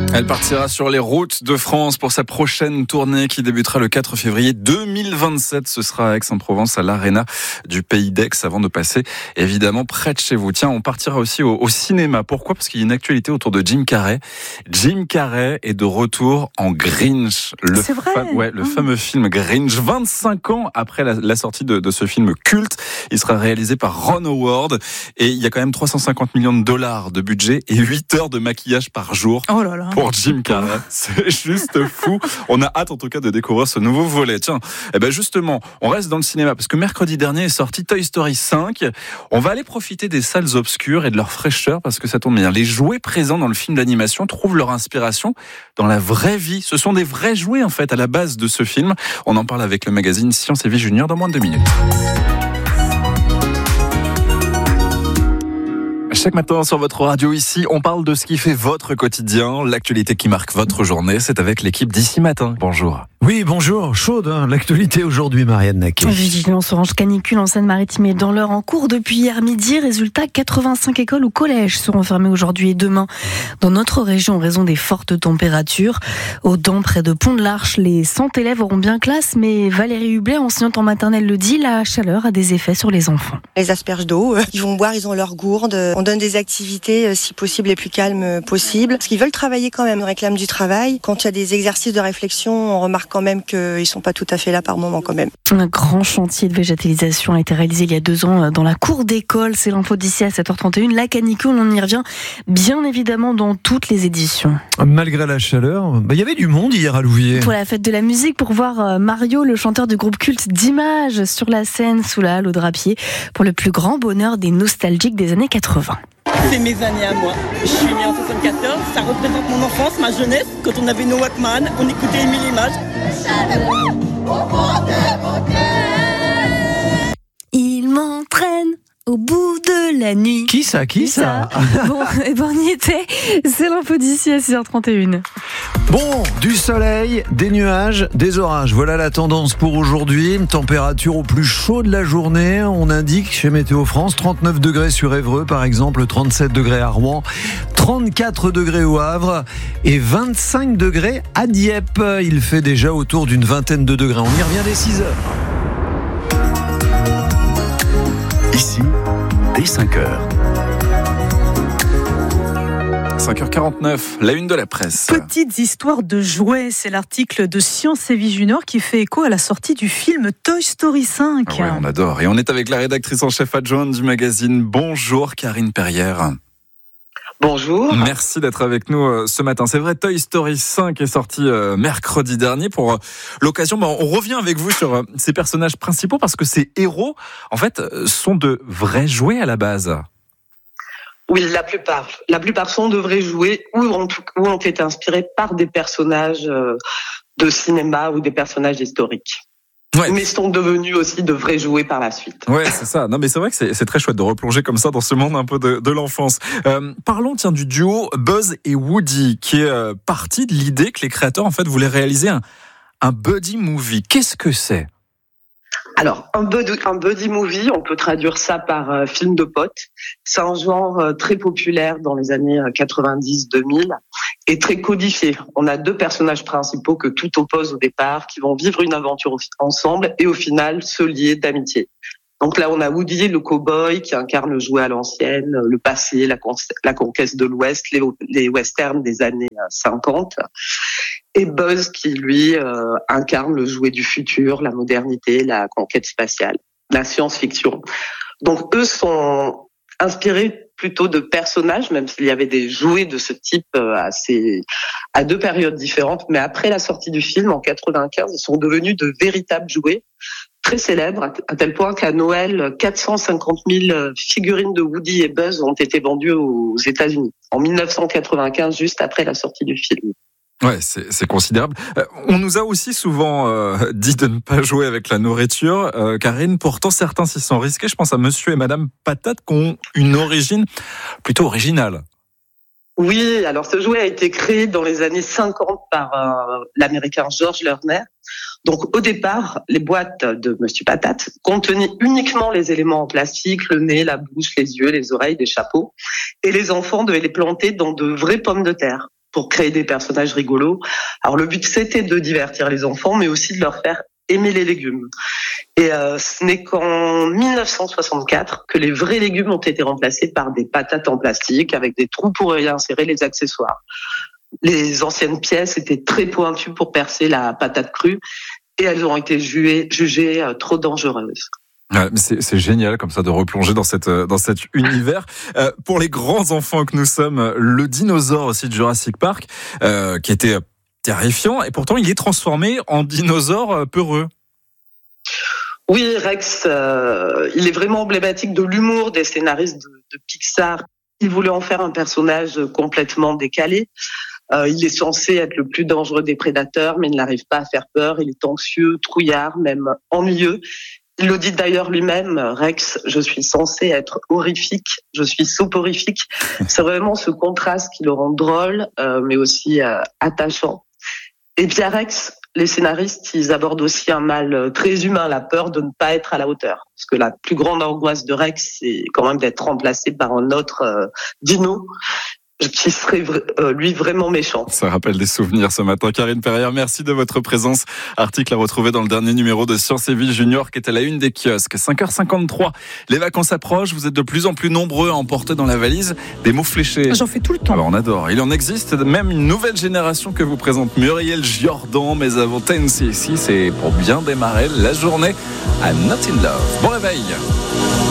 Elle partira sur les routes de France pour sa prochaine tournée qui débutera le 4 février 2027. Ce sera à Aix-en-Provence, à l'Arena du Pays d'Aix, avant de passer évidemment près de chez vous. Tiens, on partira aussi au cinéma. Pourquoi ? Parce qu'il y a une actualité autour de Jim Carrey. Jim Carrey est de retour en Grinch. C'est vrai. Le fameux film Grinch. 25 ans après la sortie de ce film culte. Il sera réalisé par Ron Howard. Et il y a quand même 350 millions de dollars de budget et 8 heures de maquillage par jour. Oh là là. Pour Jim Carrey, c'est juste fou. On a hâte en tout cas de découvrir ce nouveau volet. Tiens, justement, on reste dans le cinéma parce que mercredi dernier est sorti Toy Story 5. On va aller profiter des salles obscures et de leur fraîcheur parce que ça tombe bien. Les jouets présents dans le film d'animation trouvent leur inspiration dans la vraie vie. Ce sont des vrais jouets en fait à la base de ce film. On en parle avec le magazine Science et Vie Junior dans moins de 2 minutes. Chaque matin sur votre radio ici, on parle de ce qui fait votre quotidien, l'actualité qui marque votre journée. C'est avec l'équipe d'Ici Matin. Bonjour. Oui, bonjour. Chaude, l'actualité aujourd'hui, Marianne Naquet. Vigilance orange canicule en Seine-Maritime et dans l'Eure en cours depuis hier midi. Résultat, 85 écoles ou collèges seront fermés aujourd'hui et demain dans notre région en raison des fortes températures. Au Dents, près de Pont-de-l'Arche, les 100 élèves auront bien classe, mais Valérie Hublet, enseignante en maternelle, le dit, la chaleur a des effets sur les enfants. Les asperges d'eau, ils vont boire, ils ont leur gourde. On donne des activités, si possible, les plus calmes possibles. Parce qu'ils veulent travailler quand même, on réclame du travail. Quand il y a des exercices de réflexion, on remarque quand même qu'ils sont pas tout à fait là par moment quand même. Un grand chantier de végétalisation a été réalisé il y a 2 ans dans la cour d'école. C'est l'info d'ici à 7h31. La canicule, on y revient bien évidemment dans toutes les éditions. Malgré la chaleur, il y avait du monde hier à Louviers. Pour la fête de la musique, pour voir Mario, le chanteur du groupe culte d'Images, sur la scène sous la halle au Drapier, pour le plus grand bonheur des nostalgiques des années 80. C'est mes années à moi. Je suis née en 74, ça représente mon enfance, ma jeunesse. Quand on avait nos Walkman, on écoutait Émile Images. Il m'entraîne au bout de la nuit. Qui ça Bon, on y était. C'est l'info d'ici à 6h31. Bon, du soleil, des nuages, des orages. Voilà la tendance pour aujourd'hui. Température au plus chaud de la journée. On indique chez Météo France 39 degrés sur Évreux, par exemple, 37 degrés à Rouen, 34 degrés au Havre et 25 degrés à Dieppe. Il fait déjà autour d'une vingtaine de degrés. On y revient dès 6h. Ici, dès 5h. 5h49, la une de la presse. Petites histoires de jouets, c'est l'article de Science et Vie Junior qui fait écho à la sortie du film Toy Story 5. Ah ouais, on adore. Et on est avec la rédactrice en chef adjointe du magazine. Bonjour Karine Perrière. Bonjour. Merci d'être avec nous ce matin. C'est vrai, Toy Story 5 est sorti mercredi dernier. Pour l'occasion, on revient avec vous sur ces personnages principaux parce que ces héros, en fait, sont de vrais jouets à la base. Oui, la plupart sont de vrais jouets ou ont été inspirés par des personnages de cinéma ou des personnages historiques. Ouais. Mais sont devenus aussi de vrais jouets par la suite. Ouais, c'est ça. Non, mais c'est vrai que c'est très chouette de replonger comme ça dans ce monde un peu de l'enfance. Parlons, du duo Buzz et Woody, qui est parti de l'idée que les créateurs, en fait, voulaient réaliser un buddy movie. Qu'est-ce que c'est ? Alors, un buddy movie, on peut traduire ça par film de potes. C'est un genre très populaire dans les années 90-2000 et très codifié. On a 2 personnages principaux que tout oppose au départ, qui vont vivre une aventure ensemble et au final se lier d'amitié. Donc là, on a Woody, le cow-boy, qui incarne le jouet à l'ancienne, le passé, la conquête de l'Ouest, les westerns des années 50. Et Buzz, qui lui incarne le jouet du futur, la modernité, la conquête spatiale, la science-fiction. Donc eux sont inspirés plutôt de personnages, même s'il y avait des jouets de ce type à 2 périodes différentes. Mais après la sortie du film, en 95, ils sont devenus de véritables jouets très célèbres, à tel point qu'à Noël, 450 000 figurines de Woody et Buzz ont été vendues aux États-Unis, en 1995, juste après la sortie du film. Ouais, c'est considérable. On nous a aussi souvent dit de ne pas jouer avec la nourriture, Karine. Pourtant, certains s'y sont risqués. Je pense à Monsieur et Madame Patate qui ont une origine plutôt originale. Oui, alors ce jouet a été créé dans les années 50 par l'Américain George Lerner. Donc au départ, les boîtes de Monsieur Patate contenaient uniquement les éléments en plastique, le nez, la bouche, les yeux, les oreilles, des chapeaux. Et les enfants devaient les planter dans de vraies pommes de terre. pour créer des personnages rigolos. Alors le but, c'était de divertir les enfants, mais aussi de leur faire aimer les légumes. Et ce n'est qu'en 1964 que les vrais légumes ont été remplacés par des patates en plastique avec des trous pour y insérer les accessoires. Les anciennes pièces étaient très pointues pour percer la patate crue et elles ont été jugées trop dangereuses. Ouais, c'est génial comme ça de replonger dans cet univers. Pour les grands enfants que nous sommes, le dinosaure aussi de Jurassic Park, qui était terrifiant, et pourtant il est transformé en dinosaure peureux. Oui, Rex, il est vraiment emblématique de l'humour des scénaristes de Pixar. Ils voulaient en faire un personnage complètement décalé. Il est censé être le plus dangereux des prédateurs, mais il n'arrive pas à faire peur. Il est anxieux, trouillard, même ennuyeux. Il le dit d'ailleurs lui-même, Rex, je suis censé être horrifique, je suis soporifique. C'est vraiment ce contraste qui le rend drôle, mais aussi attachant. Et puis à Rex, les scénaristes, ils abordent aussi un mal très humain, la peur de ne pas être à la hauteur. Parce que la plus grande angoisse de Rex, c'est quand même d'être remplacé par un autre dino qui serait lui vraiment méchant. Ça rappelle des souvenirs ce matin. Karine Perrière, merci de votre présence. Article à retrouver dans le dernier numéro de Science et Vie Junior qui est à la une des kiosques. 5h53, les vacances approchent. Vous êtes de plus en plus nombreux à emporter dans la valise des mots fléchés. J'en fais tout le temps. Alors on adore. Il en existe même une nouvelle génération que vous présente Muriel Jordan. Mais avant Tennessee, c'est pour bien démarrer la journée à Not in Love. Bon réveil.